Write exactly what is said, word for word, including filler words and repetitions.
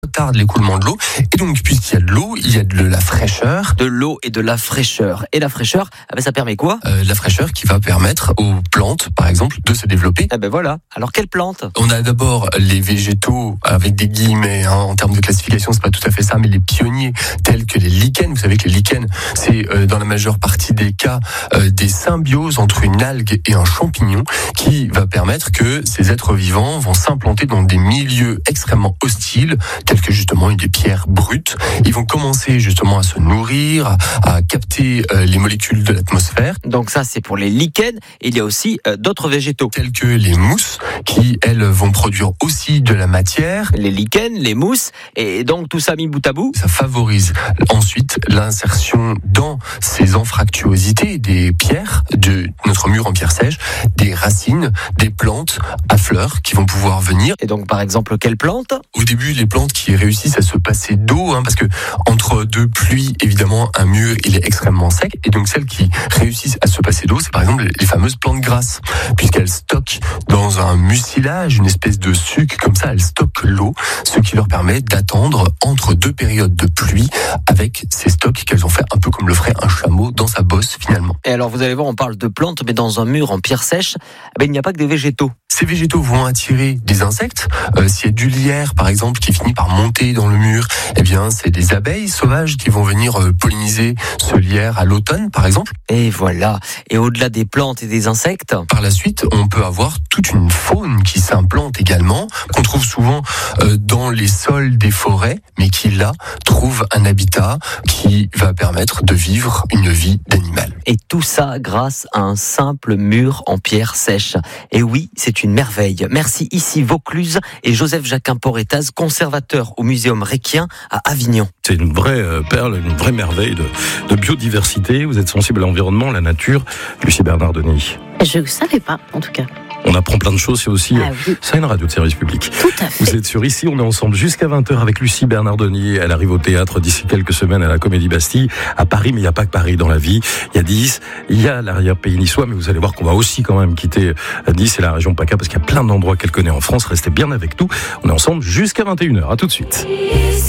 retarde l'écoulement de l'eau. Et donc, puisqu'il y a de l'eau, il y a de la fraîcheur. De l'eau et de la fraîcheur. Et la fraîcheur, eh ben ça permet quoi ? euh, La fraîcheur qui va permettre aux plantes, par exemple, de se développer. Eh ben voilà. Alors, quelle plante ? On a d'abord les végétaux, avec des guillemets, hein, en termes de classification, c'est pas tout à fait ça, mais les pionniers, tels que les lichens. Vous savez que les lichens, c'est euh, dans la majeure partie des cas euh, des symbioses entre une algue et un champignon, qui va permettre que ces êtres vivants vont s'implanter dans des milieux extrêmement hostiles, tels que justement des pierres brutes. Ils vont commencer justement à se nourrir, à capter euh, les molécules de l'atmosphère. Donc ça, c'est pour les lichens. Il y a aussi euh, d'autres végétaux. Tels que les mousses, qui, elles, vont produire aussi de la matière. Les lichens, les mousses, et donc tout ça mis bout à bout. Ça favorise ensuite l'insertion dans ces anfractuosités des pierres, de notre mur en pierre sèche, des racines, des plantes à fleurs qui vont pouvoir venir. Et donc, par exemple, quelles plantes ? Au début, les plantes qui réussissent à se passer d'eau, hein, parce que entre deux pluies, évidemment, un mur, il est extrêmement sec. Et donc, celles qui réussissent à se passer d'eau, c'est par exemple les fameuses plantes grasses, puisqu'elles stockent dans un mucilage, une espèce de suc, comme ça, elles stockent l'eau, ce qui leur permet d'attendre entre deux périodes de pluie avec ces stocks qu'elles ont fait un peu comme le ferait un chameau dans sa bosse, finalement. Et alors, vous allez voir, on parle de plantes, mais dans un mur en pierre sèche, eh ben, il n'y a pas que des végétaux. Ces végétaux vont attirer des insectes. Euh, s'il y a du lierre, par exemple, qui finit par monter dans le mur, eh bien, c'est des abeilles sauvages qui vont venir euh, polliniser ce lierre à l'automne, par exemple. Et voilà. Et au-delà des plantes et des insectes, par la suite, on peut avoir toute une faune qui s'implante également, qu'on trouve souvent euh, dans les sols des forêts, mais qui, là, trouve un habitat qui va permettre de vivre une vie d'animal. Et tout ça grâce à un simple mur en pierre sèche. Et oui, c'est une merveille. Merci ici Vaucluse et Joseph Jacquin-Porretaz, conservateur au Muséum Requien à Avignon. C'est une vraie perle, une vraie merveille de, de biodiversité. Vous êtes sensible à l'environnement, à la nature. Lucie Bernardoni. Je ne savais pas, en tout cas. On apprend plein de choses, c'est aussi ah, oui. c'est une radio de service public. Tout à fait. Vous êtes sur Ici, on est ensemble jusqu'à vingt heures avec Lucie Bernardoni. Elle arrive au théâtre d'ici quelques semaines à la Comédie Bastille, à Paris, mais il n'y a pas que Paris dans la vie. Il y a Nice, il y a l'arrière-pays niçois, mais vous allez voir qu'on va aussi quand même quitter Nice et la région PACA parce qu'il y a plein d'endroits qu'elle connaît en France. Restez bien avec nous. On est ensemble jusqu'à vingt et une heures. À tout de suite.